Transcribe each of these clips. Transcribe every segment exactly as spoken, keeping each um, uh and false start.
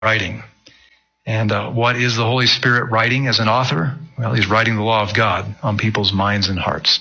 writing. And uh, what is the Holy Spirit writing as an author? Well, he's writing the law of God on people's minds and hearts.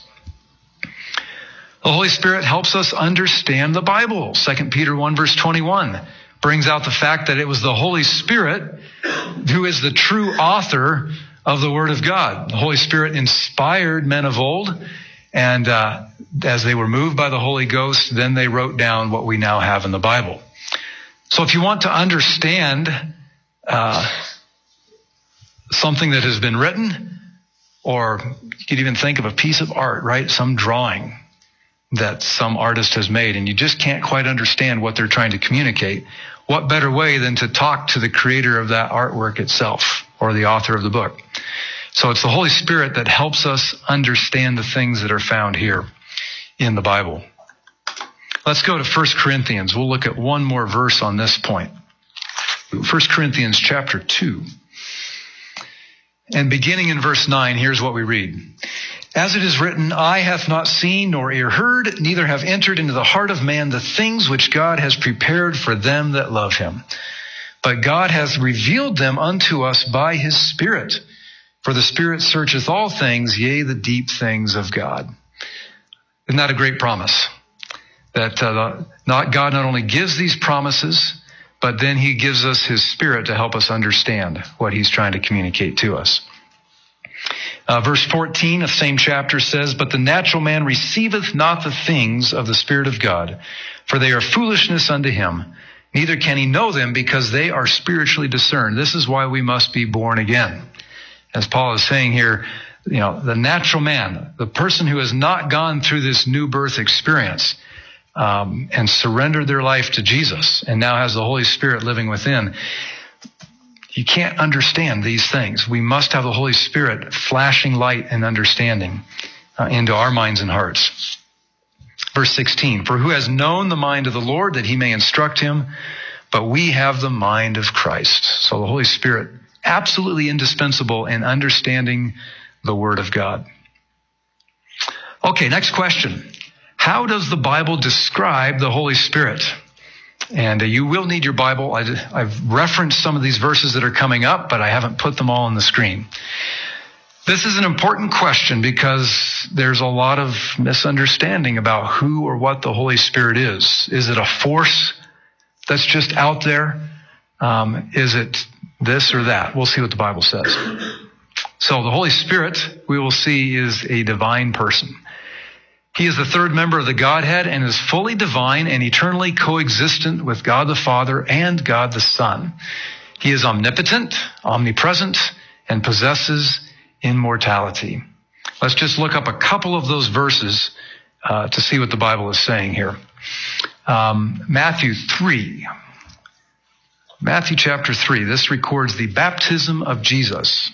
The Holy Spirit helps us understand the Bible. Second Peter one verse twenty-one brings out the fact that it was the Holy Spirit who is the true author of the Word of God. The Holy Spirit inspired men of old, and uh, as they were moved by the Holy Ghost, then they wrote down what we now have in the Bible. So if you want to understand uh, something that has been written, or you could even think of a piece of art, right? Some drawing that some artist has made, and you just can't quite understand what they're trying to communicate. What better way than to talk to the creator of that artwork itself, or the author of the book? So it's the Holy Spirit that helps us understand the things that are found here in the Bible. Let's go to First Corinthians. We'll look at one more verse on this point. First Corinthians chapter two. And beginning in verse nine, here's what we read. As it is written, eye hath not seen nor ear heard, neither have entered into the heart of man the things which God has prepared for them that love him. But God hath revealed them unto us by his Spirit. For the Spirit searcheth all things, yea, the deep things of God. Isn't that a great promise? That uh, not God not only gives these promises, but then he gives us his Spirit to help us understand what he's trying to communicate to us. Uh, verse fourteen of same chapter says, but the natural man receiveth not the things of the Spirit of God, for they are foolishness unto him. Neither can he know them, because they are spiritually discerned. This is why we must be born again. As Paul is saying here, you know, the natural man, the person who has not gone through this new birth experience, um, and surrendered their life to Jesus, and now has the Holy Spirit living within, you can't understand these things. We must have the Holy Spirit flashing light and understanding uh, into our minds and hearts. Verse sixteen, for who has known the mind of the Lord that he may instruct him? But we have the mind of Christ. So the Holy Spirit, absolutely indispensable in understanding the Word of God. Okay, next question. How does the Bible describe the Holy Spirit? And uh, you will need your Bible. I, I've referenced some of these verses that are coming up, but I haven't put them all on the screen. This is an important question because there's a lot of misunderstanding about who or what the Holy Spirit is. Is it a force that's just out there? Um, is it this or that? We'll see what the Bible says. So the Holy Spirit, we will see, is a divine person. He is the third member of the Godhead and is fully divine and eternally coexistent with God the Father and God the Son. He is omnipotent, omnipresent, and possesses immortality. Let's just look up a couple of those verses uh, to see what the Bible is saying here. Um, Matthew three. Matthew chapter three. This records the baptism of Jesus.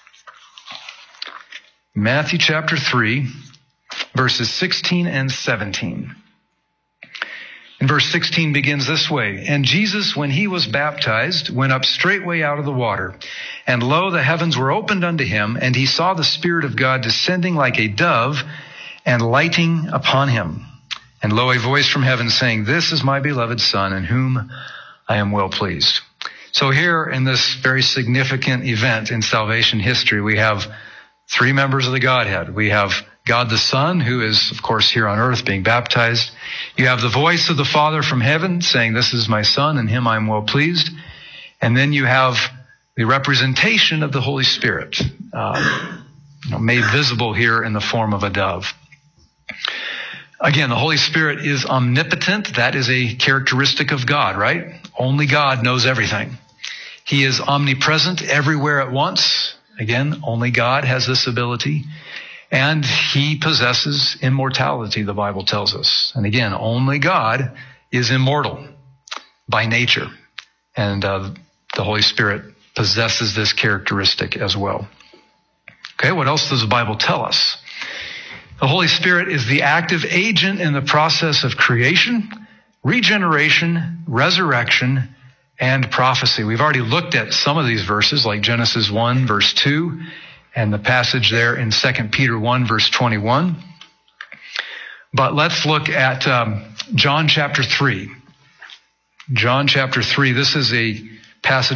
Matthew chapter three, verses sixteen and seventeen. And verse sixteen begins this way. And Jesus, when he was baptized, went up straightway out of the water. And lo, the heavens were opened unto him, and he saw the Spirit of God descending like a dove and lighting upon him. And lo, a voice from heaven saying, This is my beloved Son, in whom I am well pleased. So here in this very significant event in salvation history, we have three members of the Godhead. We have God the Son, who is, of course, here on earth being baptized. You have the voice of the Father from heaven saying, This is my Son, in him I am well pleased. And then you have the representation of the Holy Spirit, uh, you know, made visible here in the form of a dove. Again, the Holy Spirit is omnipotent. That is a characteristic of God, right? Only God knows everything. He is omnipresent everywhere at once. Again, only God has this ability. And he possesses immortality, the Bible tells us. And again, only God is immortal by nature. And uh, the Holy Spirit possesses this characteristic as well. Okay, what else does the Bible tell us? The Holy Spirit is the active agent in the process of creation, regeneration, resurrection, and prophecy. We've already looked at some of these verses, like Genesis one, verse two, and the passage there in Second Peter one, verse twenty-one. But let's look at um, John chapter three. John chapter three, this is a passage